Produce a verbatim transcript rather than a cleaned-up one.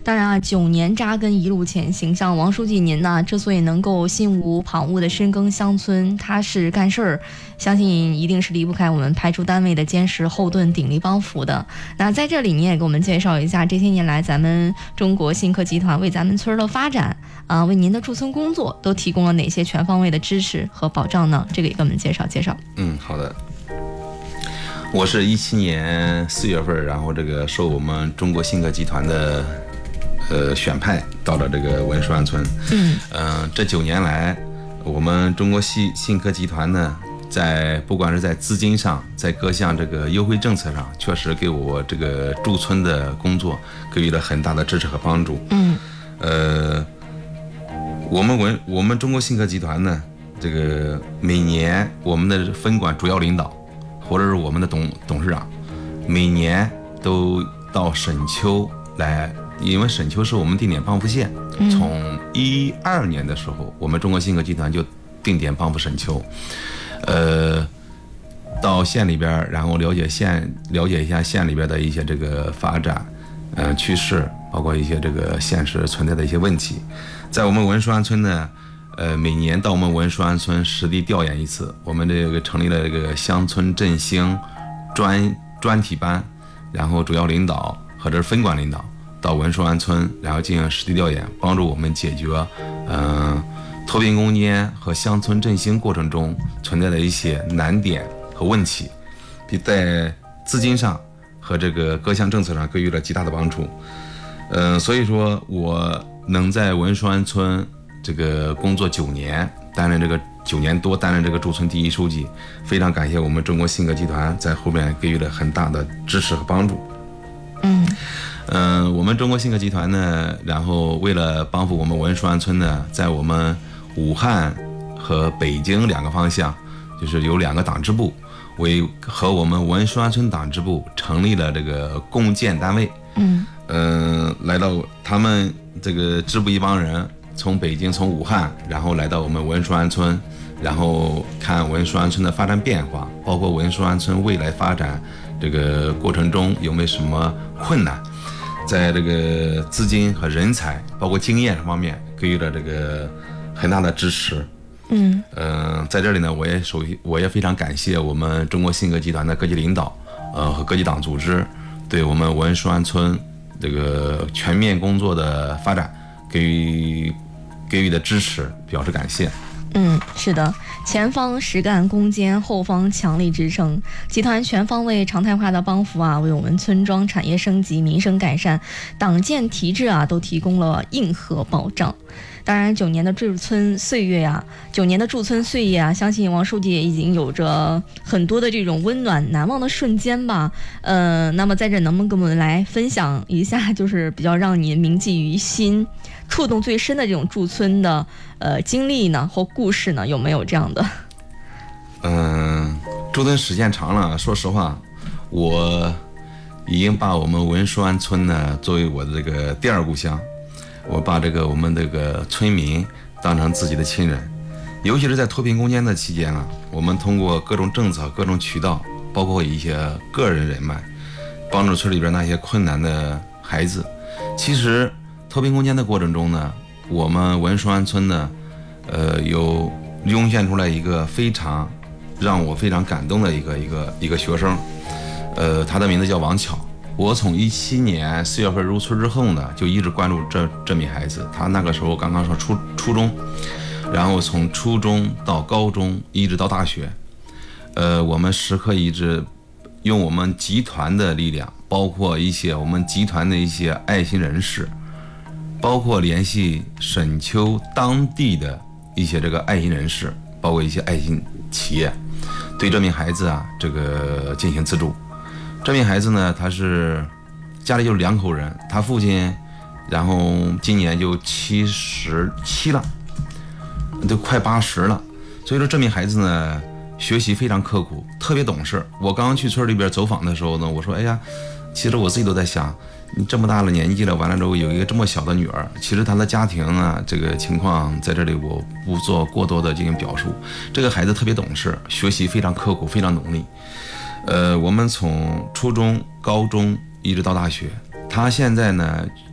当然啊，九年扎根一路前行，像王书记您呢，之所以能够心无旁骛的深耕乡村，踏实干事儿，相信一定是离不开我们派出单位的坚实后盾、鼎力帮扶的。那在这里，你也给我们介绍一下这些年来咱们中国信科集团为咱们村的发展啊，为您的驻村工作都提供了哪些全方位的支持和保障呢？这个也给我们介绍介绍。 嗯，好的。我是一七年四月份，然后这个受我们中国信科集团的呃选派到了这个文书安村。嗯，呃，这九年来，我们中国信信科集团呢，在不管是在资金上，在各项这个优惠政策上，确实给我这个驻村的工作给予了很大的支持和帮助。嗯，呃，我们文我们中国信科集团呢，这个每年我们的分管主要领导，或者是我们的董董事长，每年都到沈丘来，因为沈丘是我们定点帮扶县。嗯、从一二年的时候，我们中国信科集团就定点帮扶沈丘，呃，到县里边，然后了解县，了解一下县里边的一些这个发展，呃，趋势，包括一些这个现实存在的一些问题。在我们文书安村呢，呃，每年到我们文书安村实地调研一次，我们这个成立了这个乡村振兴专专题班，然后主要领导和这分管领导到文书安村，然后进行实地调研，帮助我们解决嗯、呃、脱贫攻坚和乡村振兴过程中存在的一些难点和问题，比在资金上和这个各项政策上给予了极大的帮助。嗯、呃，所以说我能在文书安村这个工作九年，担任这个九年多担任这个驻村第一书记，非常感谢我们中国信科集团在后面给予了很大的支持和帮助。嗯，嗯、呃，我们中国信科集团呢，然后为了帮扶我们文书安村呢，在我们武汉和北京两个方向，就是有两个党支部，为和我们文书安村党支部成立了这个共建单位。嗯，呃，来到他们这个支部一帮人。从北京，从武汉，然后来到我们文书安村，然后看文书安村的发展变化，包括文书安村未来发展这个过程中有没有什么困难，在这个资金和人才，包括经验方面给予了这个很大的支持。嗯，呃，在这里呢，我也首我也非常感谢我们中国信科集团的各级领导，呃和各级党组织对我们文书安村这个全面工作的发展给予给予的支持表示感谢。 嗯，是的，前方实干攻坚，后方强力支撑，集团全方位常态化的帮扶啊，为我们村庄产业升级、民生改善、党建提质啊，都提供了硬核保障。当然，九年的驻村岁月啊，九年的驻村岁月啊，相信王书记也已经有着很多的这种温暖难忘的瞬间吧。呃，那么在这能不能跟我们来分享一下，就是比较让您铭记于心、触动最深的这种驻村的呃经历呢，或故事呢？有没有这样的？ 嗯、呃，驻村时间长了，说实话，我已经把我们文书安村呢作为我的这个第二故乡。我把这个我们这个村民当成自己的亲人，尤其是在脱贫攻坚的期间啊，我们通过各种政策、各种渠道，包括一些个人人脉，帮助村里边那些困难的孩子。其实脱贫攻坚的过程中呢，我们文书安村呢，呃，有涌现出来一个非常让我非常感动的一个一个一个学生，呃，他的名字叫王巧。我从一七年四月份入村之后呢，就一直关注这这名孩子。他那个时候刚刚上初初中，然后从初中到高中，一直到大学，呃，我们时刻一直用我们集团的力量，包括一些我们集团的一些爱心人士，包括联系沈丘当地的一些这个爱心人士，包括一些爱心企业，对这名孩子啊，这个进行资助。这名孩子呢，他是家里就是两口人，他父亲，然后今年就七十七了，都快八十了。所以说这名孩子呢，学习非常刻苦，特别懂事。我刚刚去村里边走访的时候呢，我说，哎呀，其实我自己都在想，你这么大了年纪了，完了之后有一个这么小的女儿，其实她的家庭啊，这个情况在这里我不做过多的进行表述。这个孩子特别懂事，学习非常刻苦，非常努力。呃，我们从初中、高中一直到大学，他现在呢